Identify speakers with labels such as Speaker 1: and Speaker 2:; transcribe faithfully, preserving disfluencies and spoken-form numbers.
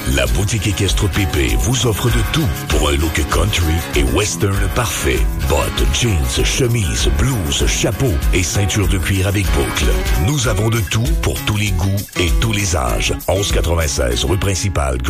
Speaker 1: La boutique équestre Pépé vous offre de tout pour un look country et western parfait. Bottes, jeans, chemises, blouses, chapeaux et ceinture de cuir avec boucle. Nous avons de tout pour tous les goûts et tous les âges. onze quatre-vingt-seize rue principale.